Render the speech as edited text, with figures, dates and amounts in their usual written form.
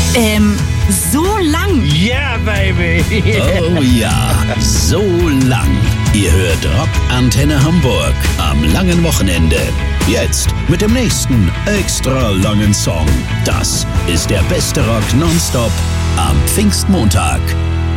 So lang? Yeah, baby. Oh ja, so lang. Ihr hört Rock Antenne Hamburg am langen Wochenende. Jetzt mit dem nächsten extra langen Song. Das ist der beste Rock nonstop am Pfingstmontag.